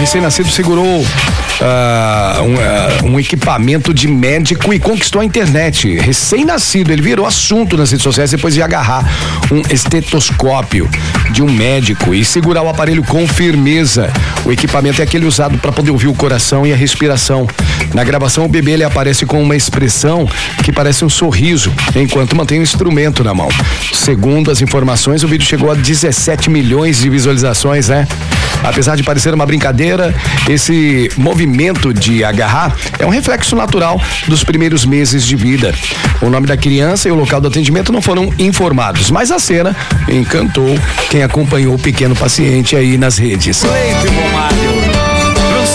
recém-nascido segurou um equipamento de médico e conquistou a internet. Recém-nascido, ele virou assunto nas redes sociais depois de agarrar um estetoscópio de um médico e segurar o aparelho com firmeza. O equipamento é aquele usado para poder ouvir o coração e a respiração. Na gravação, o bebê ele aparece com uma expressão que parece um sorriso, enquanto mantém o instrumento na mão. Segundo as informações, o vídeo chegou a 17 milhões de visualizações, né? Apesar de parecer uma brincadeira, esse movimento de agarrar é um reflexo natural dos primeiros meses de vida. O nome da criança e o local do atendimento não foram informados, mas a cena encantou quem acompanhou o pequeno paciente aí nas redes. Leite,